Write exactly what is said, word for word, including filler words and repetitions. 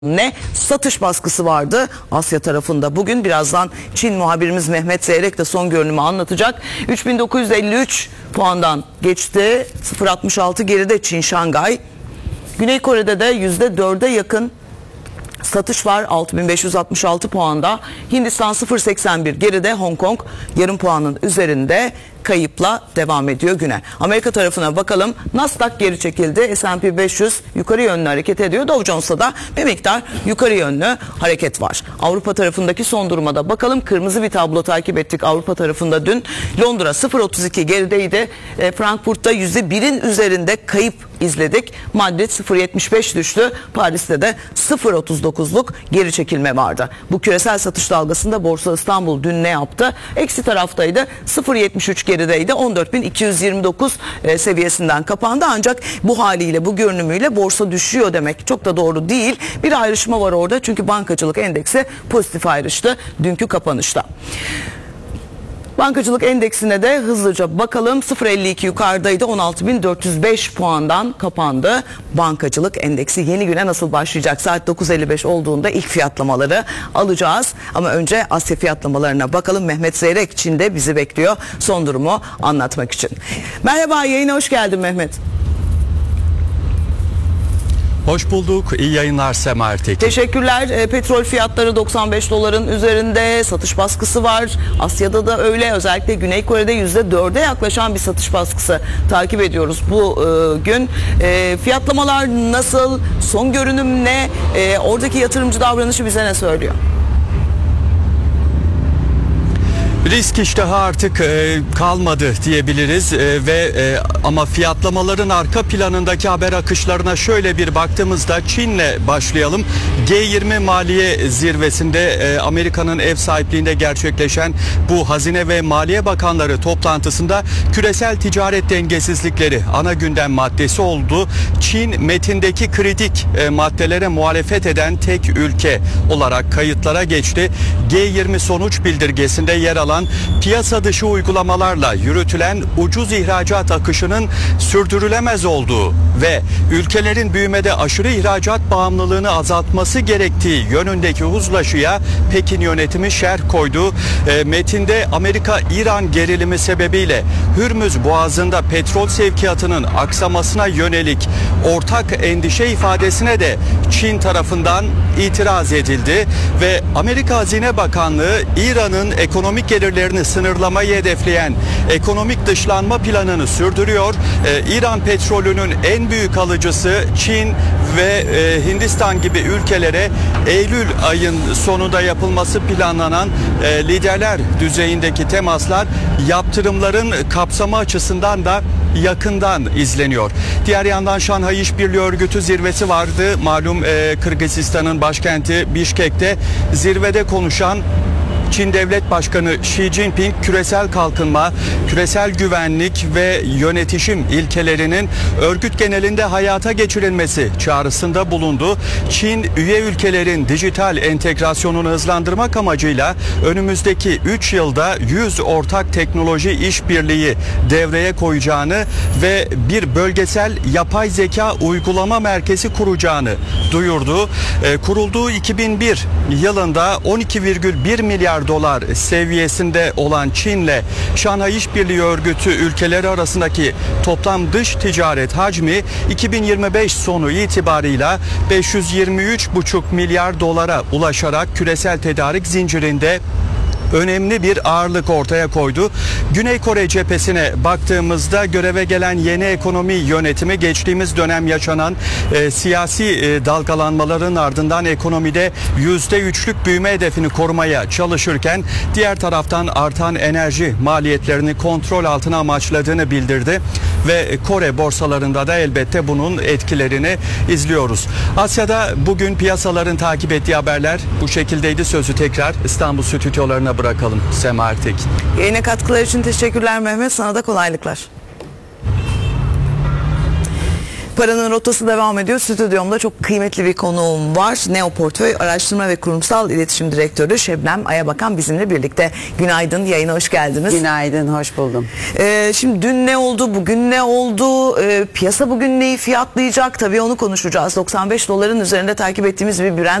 Ne satış baskısı vardı Asya tarafında. Bugün birazdan Çin muhabirimiz Mehmet Zeyrek de son görünümü anlatacak. üç bin dokuz yüz elli üç puandan geçti. sıfır virgül altmış altı geride Çin Şangay. Güney Kore'de de yüzde dörde yakın satış var, altı bin beş yüz altmış altı puanda. Hindistan sıfır virgül seksen bir geride, Hong Kong yarım puanın üzerinde kayıpla devam ediyor güne. Amerika tarafına bakalım. Nasdaq geri çekildi. S and P beş yüz yukarı yönlü hareket ediyor. Dow Jones'ta da bir miktar yukarı yönlü hareket var. Avrupa tarafındaki son duruma da bakalım. Kırmızı bir tablo takip ettik Avrupa tarafında dün. Londra sıfır virgül otuz iki gerideydi. E, Frankfurt'ta yüzde birin üzerinde kayıp izledik. Madrid sıfır virgül yetmiş beş düştü. Paris'te de sıfır virgül otuz dokuzluk geri çekilme vardı. Bu küresel satış dalgasında Borsa İstanbul dün ne yaptı? Eksi taraftaydı. sıfır virgül yetmiş üç gerideydi. on dört bin iki yüz yirmi dokuz e, seviyesinden kapandı. Ancak bu haliyle, bu görünümüyle borsa düşüyor demek çok da doğru değil. Bir ayrışma var orada. Çünkü bankacılık endeksi pozitif ayrıştı dünkü kapanışta. Bankacılık endeksine de hızlıca bakalım. sıfır virgül elli iki yukarıdaydı. on altı bin dört yüz beş puandan kapandı. Bankacılık endeksi yeni güne nasıl başlayacak? Saat dokuz elli beş olduğunda ilk fiyatlamaları alacağız. Ama önce Asya fiyatlamalarına bakalım. Mehmet Zeyrek Çin'de bizi bekliyor son durumu anlatmak için. Merhaba, yayına hoş geldin Mehmet. Hoş bulduk. İyi yayınlar Sema Ertekin. Teşekkürler. E, petrol fiyatları doksan beş doların üzerinde, satış baskısı var. Asya'da da öyle. Özellikle Güney Kore'de yüzde dörde yaklaşan bir satış baskısı takip ediyoruz bu e, gün. E, fiyatlamalar nasıl? Son görünüm ne? E, oradaki yatırımcı davranışı bize ne söylüyor? Risk iştahı artık e, kalmadı diyebiliriz e, ve e, ama fiyatlamaların arka planındaki haber akışlarına şöyle bir baktığımızda Çin'le başlayalım. G yirmi Maliye Zirvesi'nde e, Amerika'nın ev sahipliğinde gerçekleşen bu Hazine ve Maliye Bakanları toplantısında küresel ticaret dengesizlikleri ana gündem maddesi oldu. Çin metindeki kritik e, maddelere muhalefet eden tek ülke olarak kayıtlara geçti. G yirmi sonuç bildirgesinde yer alan piyasa dışı uygulamalarla yürütülen ucuz ihracat akışının sürdürülemez olduğu ve ülkelerin büyümede aşırı ihracat bağımlılığını azaltması gerektiği yönündeki uzlaşıya Pekin yönetimi şerh koydu. E, metinde Amerika-İran gerilimi sebebiyle Hürmüz Boğazı'nda petrol sevkiyatının aksamasına yönelik ortak endişe ifadesine de Çin tarafından itiraz edildi ve Amerika Hazine Bakanlığı İran'ın ekonomik gelirlerini sınırlamayı hedefleyen ekonomik dışlanma planını sürdürüyor. Ee, İran petrolünün en büyük alıcısı Çin ve e, Hindistan gibi ülkelere Eylül ayın sonunda yapılması planlanan e, liderler düzeyindeki temaslar yaptırımların kapsamı açısından da yakından izleniyor. Diğer yandan Şanghay İşbirliği Örgütü zirvesi vardı. Malum e, Kırgızistan'ın başkenti Bişkek'te zirvede konuşan Çin Devlet Başkanı Xi Jinping küresel kalkınma, küresel güvenlik ve yönetişim ilkelerinin örgüt genelinde hayata geçirilmesi çağrısında bulundu. Çin, üye ülkelerin dijital entegrasyonunu hızlandırmak amacıyla önümüzdeki üç yılda yüz ortak teknoloji işbirliği devreye koyacağını ve bir bölgesel yapay zeka uygulama merkezi kuracağını duyurdu. E, kurulduğu iki bin bir yılında on iki virgül bir milyar dolar seviyesinde olan Çin'le Şanghay İşbirliği Örgütü ülkeleri arasındaki toplam dış ticaret hacmi iki bin yirmi beş sonu itibarıyla beş yüz yirmi üç buçuk milyar dolara ulaşarak küresel tedarik zincirinde önemli bir ağırlık ortaya koydu. Güney Kore cephesine baktığımızda göreve gelen yeni ekonomi yönetimi geçtiğimiz dönem yaşanan e, siyasi e, dalgalanmaların ardından ekonomide yüzde üçlük büyüme hedefini korumaya çalışırken diğer taraftan artan enerji maliyetlerini kontrol altına amaçladığını bildirdi ve Kore borsalarında da elbette bunun etkilerini izliyoruz. Asya'da bugün piyasaların takip ettiği haberler bu şekildeydi. Sözü tekrar İstanbul stüdyolarına bırakalım. Sema Ertekin. Yayına katkılar için teşekkürler Mehmet. Sana da kolaylıklar. Paranın rotası devam ediyor. Stüdyomda çok kıymetli bir konuğum var. Neo Portföy Araştırma ve Kurumsal İletişim Direktörü Şebnem Ayabakan bizimle birlikte. Günaydın, yayına hoş geldiniz. Günaydın, hoş buldum. Ee, şimdi dün ne oldu, bugün ne oldu, ee, piyasa bugün neyi fiyatlayacak, tabii onu konuşacağız. doksan beş doların üzerinde takip ettiğimiz bir Brent